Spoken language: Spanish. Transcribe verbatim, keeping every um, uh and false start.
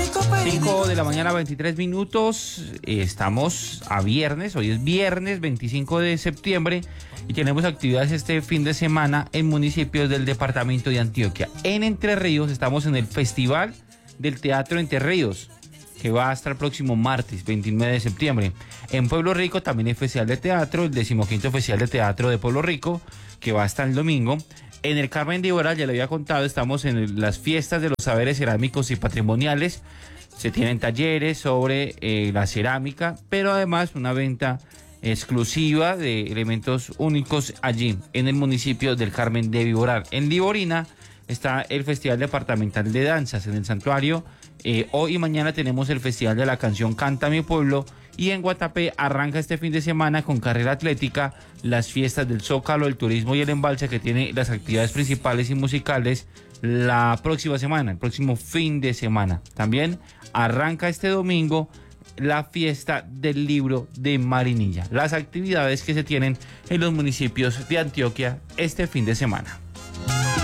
cinco de la mañana, veintitrés minutos. Estamos a viernes, hoy es viernes veinticinco de septiembre y tenemos actividades este fin de semana en municipios del departamento de Antioquia. En Entre Ríos estamos en el Festival del Teatro Entre Ríos, que va hasta el próximo martes, veintinueve de septiembre. En Pueblo Rico también hay Festival de Teatro, el decimoquinto Festival de Teatro de Pueblo Rico, que va hasta el domingo. En el Carmen de Iboral, ya le había contado, estamos en las fiestas de los saberes cerámicos y patrimoniales. Se tienen talleres sobre eh, la cerámica, pero además una venta exclusiva de elementos únicos allí, en el municipio del Carmen de Iboral. En Liborina está el Festival Departamental de Danzas en el Santuario. Eh, hoy y mañana tenemos el Festival de la Canción Canta Mi Pueblo. Y en Guatapé arranca este fin de semana con carrera atlética, las fiestas del Zócalo, el turismo y el embalse, que tiene las actividades principales y musicales la próxima semana, el próximo fin de semana. También arranca este domingo la fiesta del libro de Marinilla. Las actividades que se tienen en los municipios de Antioquia este fin de semana.